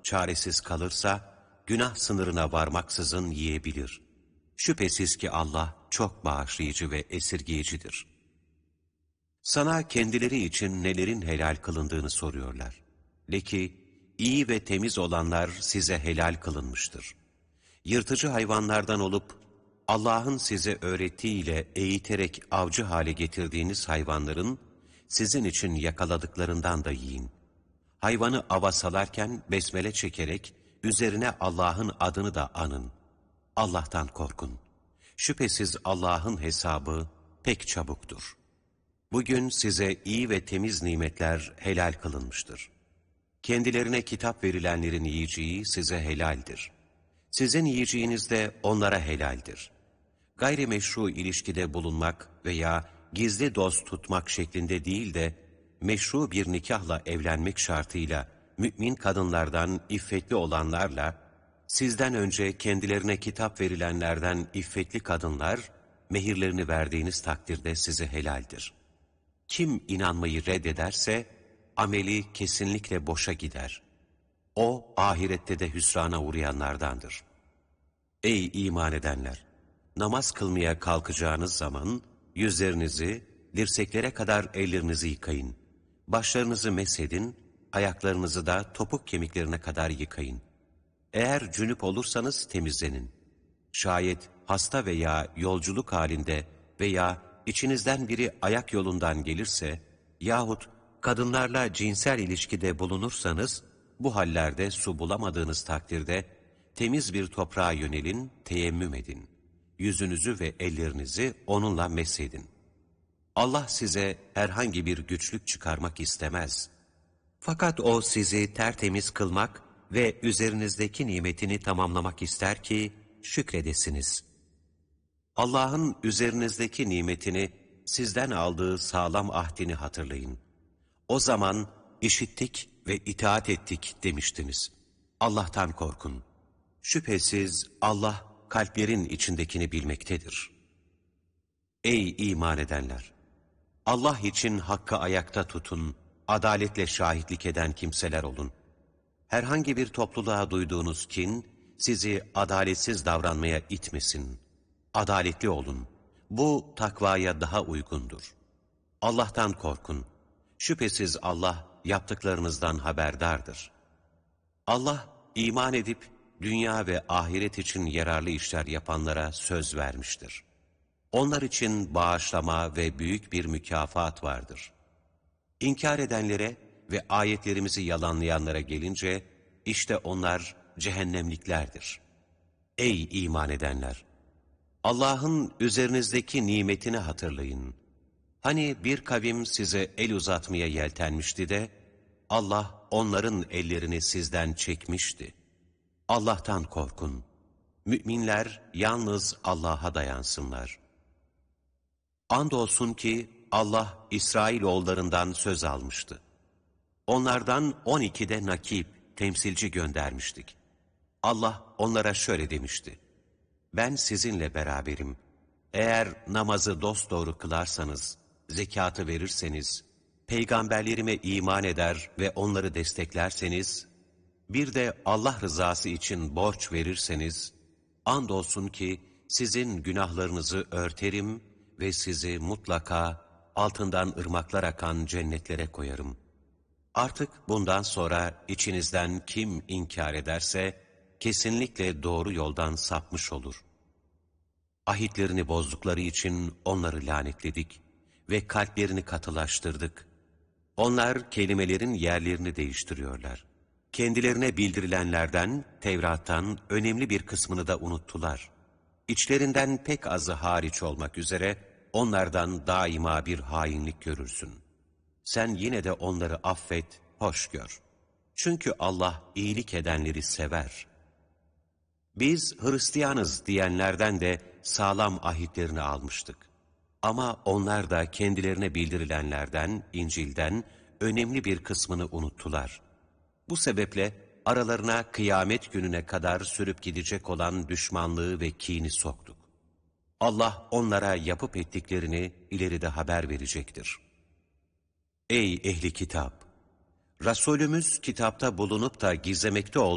çaresiz kalırsa, günah sınırına varmaksızın yiyebilir. Şüphesiz ki Allah çok bağışlayıcı ve esirgeyicidir. Sana kendileri için nelerin helal kılındığını soruyorlar. De ki, iyi ve temiz olanlar size helal kılınmıştır. Yırtıcı hayvanlardan olup, Allah'ın size öğrettiğiyle eğiterek avcı hale getirdiğiniz hayvanların, sizin için yakaladıklarından da yiyin. Hayvanı ava salarken besmele çekerek, üzerine Allah'ın adını da anın. Allah'tan korkun. Şüphesiz Allah'ın hesabı pek çabuktur. Bugün size iyi ve temiz nimetler helal kılınmıştır. Kendilerine kitap verilenlerin yiyeceği size helaldir. Sizin yiyeceğiniz de onlara helaldir. Gayrimeşru ilişkide bulunmak veya gizli dost tutmak şeklinde değil de, meşru bir nikahla evlenmek şartıyla mümin kadınlardan iffetli olanlarla, sizden önce kendilerine kitap verilenlerden iffetli kadınlar, mehirlerini verdiğiniz takdirde size helaldir. Kim inanmayı reddederse, ameli kesinlikle boşa gider. O, ahirette de hüsrana uğrayanlardandır. Ey iman edenler! Namaz kılmaya kalkacağınız zaman, yüzlerinizi, dirseklere kadar ellerinizi yıkayın. Başlarınızı mesedin, ayaklarınızı da topuk kemiklerine kadar yıkayın. Eğer cünüp olursanız temizlenin. Şayet hasta veya yolculuk halinde veya içinizden biri ayak yolundan gelirse yahut kadınlarla cinsel ilişkide bulunursanız, bu hallerde su bulamadığınız takdirde temiz bir toprağa yönelin, teyemmüm edin. Yüzünüzü ve ellerinizi onunla mesedin. Allah size herhangi bir güçlük çıkarmak istemez. Fakat O sizi tertemiz kılmak ve üzerinizdeki nimetini tamamlamak ister ki şükredesiniz. Allah'ın üzerinizdeki nimetini, sizden aldığı sağlam ahdini hatırlayın. O zaman işittik ve itaat ettik demiştiniz. Allah'tan korkun. Şüphesiz Allah kalplerin içindekini bilmektedir. Ey iman edenler! Allah için hakkı ayakta tutun, adaletle şahitlik eden kimseler olun. Herhangi bir topluluğa duyduğunuz kin, sizi adaletsiz davranmaya itmesin. Adaletli olun. Bu takvaya daha uygundur. Allah'tan korkun. Şüphesiz Allah yaptıklarınızdan haberdardır. Allah iman edip dünya ve ahiret için yararlı işler yapanlara söz vermiştir. Onlar için bağışlama ve büyük bir mükafat vardır. İnkar edenlere ve ayetlerimizi yalanlayanlara gelince, işte onlar cehennemliklerdir. Ey iman edenler! Allah'ın üzerinizdeki nimetini hatırlayın. Hani bir kavim size el uzatmaya yeltenmişti de, Allah onların ellerini sizden çekmişti. Allah'tan korkun. Müminler yalnız Allah'a dayansınlar. Andolsun ki Allah İsrailoğullarından söz almıştı. Onlardan 12'de nakip, temsilci göndermiştik. Allah onlara şöyle demişti: ben sizinle beraberim. Eğer namazı dosdoğru kılarsanız, zekatı verirseniz, peygamberlerime iman eder ve onları desteklerseniz, bir de Allah rızası için borç verirseniz, andolsun ki sizin günahlarınızı örterim ve sizi mutlaka altından ırmaklar akan cennetlere koyarım. Artık bundan sonra içinizden kim inkar ederse, kesinlikle doğru yoldan sapmış olur. Ahitlerini bozdukları için onları lanetledik ve kalplerini katılaştırdık. Onlar kelimelerin yerlerini değiştiriyorlar. Kendilerine bildirilenlerden, Tevrat'tan önemli bir kısmını da unuttular. İçlerinden pek azı hariç olmak üzere onlardan daima bir hainlik görürsün. Sen yine de onları affet, hoş gör. Çünkü Allah iyilik edenleri sever. Biz Hristiyanız diyenlerden de sağlam ahitlerini almıştık. Ama onlar da kendilerine bildirilenlerden, İncil'den önemli bir kısmını unuttular. Bu sebeple aralarına kıyamet gününe kadar sürüp gidecek olan düşmanlığı ve kini soktuk. Allah onlara yapıp ettiklerini ileride haber verecektir. Ey ehli kitap! Resulümüz kitapta bulunup da gizlemekte olduğu